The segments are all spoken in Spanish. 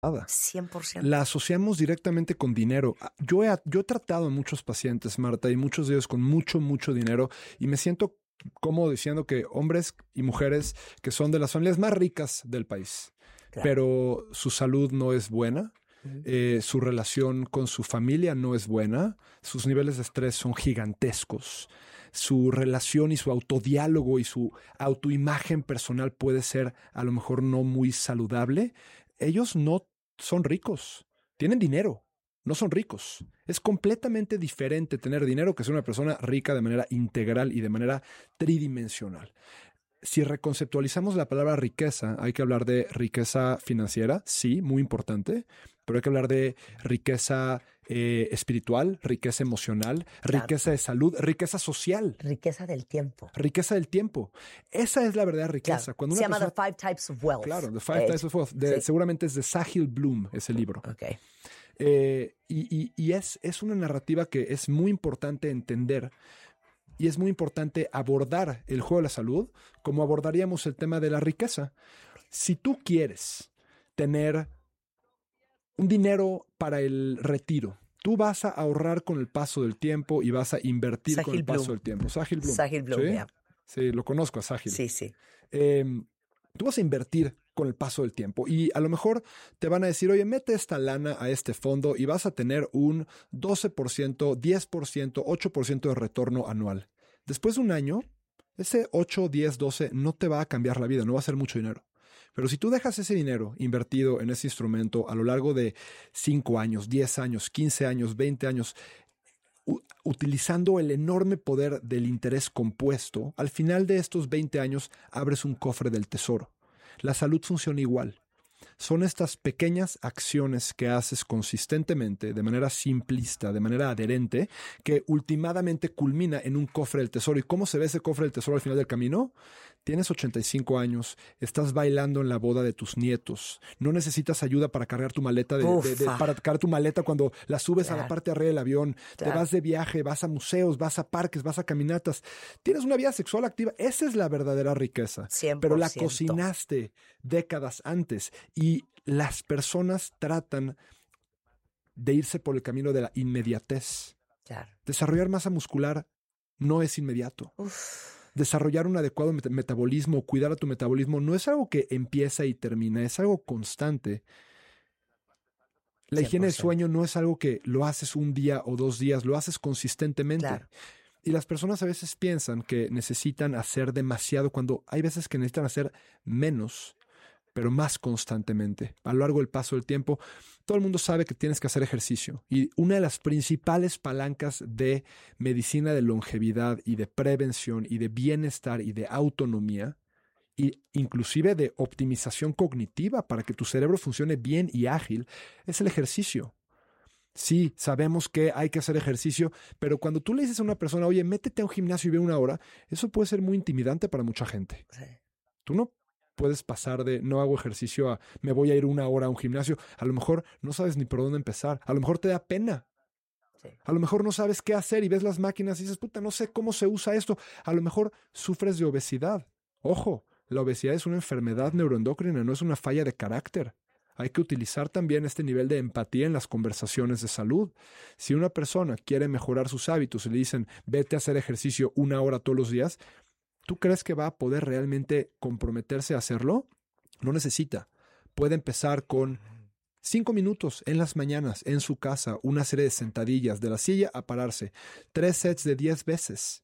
100%. La asociamos directamente con dinero. Yo he tratado a muchos pacientes, Marta, y muchos de ellos con mucho, mucho dinero, y me siento cómodo diciendo que hombres y mujeres que son de las familias más ricas del país, Claro. pero su salud no es buena. Su relación con su familia no es buena, sus niveles de estrés son gigantescos, su relación y su autodiálogo y su autoimagen personal puede ser a lo mejor no muy saludable. Ellos no son ricos, tienen dinero, no son ricos. Es completamente diferente tener dinero que ser una persona rica de manera integral y de manera tridimensional. Si reconceptualizamos la palabra riqueza, hay que hablar de riqueza financiera, sí, muy importante, pero hay que hablar de riqueza espiritual, riqueza emocional, Claro. riqueza de salud, riqueza social. Riqueza del tiempo. Riqueza del tiempo. Esa es la verdadera riqueza. Claro. Cuando Se una llama persona, The Five Types of Wealth. Claro, The Five Types of Wealth. Sí. Seguramente es de Sahil Bloom, ese libro. Okay. Y es una narrativa que es muy importante entender. Y es muy importante abordar el juego de la salud como abordaríamos el tema de la riqueza. Si tú quieres tener un dinero para el retiro, tú vas a ahorrar con el paso del tiempo y vas a invertir Sahil con el paso Bloom. del tiempo. Sahil Bloom. Sahil Bloom, ¿Sí? yeah. Sí, lo conozco a Sahil. Sí, sí. Tú vas a invertir con el paso del tiempo y a lo mejor te van a decir, oye, mete esta lana a este fondo y vas a tener un 12%, 10%, 8% de retorno anual. Después de un año, ese 8, 10, 12 no te va a cambiar la vida, no va a ser mucho dinero. Pero si tú dejas ese dinero invertido en ese instrumento a lo largo de 5 años, 10 años, 15 años, 20 años, utilizando el enorme poder del interés compuesto, al final de estos 20 años abres un cofre del tesoro. La salud funciona igual. Son estas pequeñas acciones que haces consistentemente, de manera simplista, de manera adherente, que ultimadamente culmina en un cofre del tesoro. ¿Y cómo se ve ese cofre del tesoro al final del camino? Tienes 85 años, estás bailando en la boda de tus nietos, no necesitas ayuda para cargar tu maleta para cargar tu maleta cuando la subes a la parte de arriba del avión, te vas de viaje, vas a museos, vas a parques, vas a caminatas, tienes una vida sexual activa. Esa es la verdadera riqueza. 100%. Pero la cocinaste décadas antes y las personas tratan de irse por el camino de la inmediatez. Claro. Desarrollar masa muscular no es inmediato. Desarrollar un adecuado metabolismo, cuidar a tu metabolismo, no es algo que empieza y termina, es algo constante. La 100%. higiene del sueño no es algo que lo haces un día o 2 días, lo haces consistentemente. Claro. Y las personas a veces piensan que necesitan hacer demasiado cuando hay veces que necesitan hacer menos, pero más constantemente. A lo largo del paso del tiempo, todo el mundo sabe que tienes que hacer ejercicio. Y una de las principales palancas de medicina de longevidad y de prevención y de bienestar y de autonomía, e inclusive de optimización cognitiva para que tu cerebro funcione bien y ágil, es el ejercicio. Sí, sabemos que hay que hacer ejercicio, pero cuando tú le dices a una persona, oye, métete a un gimnasio y ve 1 hora, eso puede ser muy intimidante para mucha gente. Sí. Tú no puedes pasar de no hago ejercicio a me voy a ir 1 hora a un gimnasio. A lo mejor no sabes ni por dónde empezar. A lo mejor te da pena. Sí. A lo mejor no sabes qué hacer y ves las máquinas y dices, puta, no sé cómo se usa esto. A lo mejor sufres de obesidad. Ojo, la obesidad es una enfermedad neuroendocrina, no es una falla de carácter. Hay que utilizar también este nivel de empatía en las conversaciones de salud. Si una persona quiere mejorar sus hábitos y le dicen, vete a hacer ejercicio 1 hora todos los días, ¿tú crees que va a poder realmente comprometerse a hacerlo? No necesita. Puede empezar con 5 minutos en las mañanas, en su casa, una serie de sentadillas, de la silla a pararse, 3 sets de 10 veces.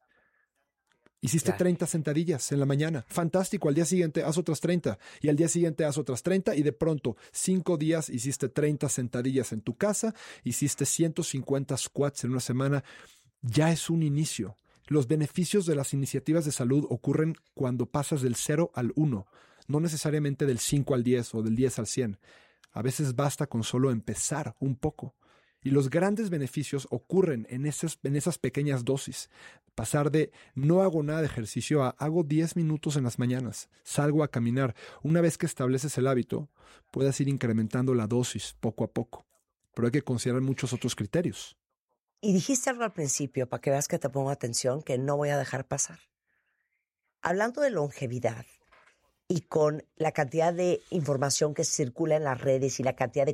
Hiciste 30 sentadillas en la mañana. Fantástico. Al día siguiente haz otras 30. Y al día siguiente haz otras 30. Y de pronto, 5 días hiciste 30 sentadillas en tu casa. Hiciste 150 squats en una semana. Ya es un inicio. Los beneficios de las iniciativas de salud ocurren cuando pasas del 0 al 1. No necesariamente del 5 al 10 o del 10 al 100. A veces basta con solo empezar un poco. Y los grandes beneficios ocurren en esas pequeñas dosis. Pasar de no hago nada de ejercicio a hago 10 minutos en las mañanas, salgo a caminar. Una vez que estableces el hábito, puedes ir incrementando la dosis poco a poco. Pero hay que considerar muchos otros criterios. Y dijiste algo al principio, para que veas que te pongo atención, que no voy a dejar pasar. Hablando de longevidad y con la cantidad de información que circula en las redes y la cantidad de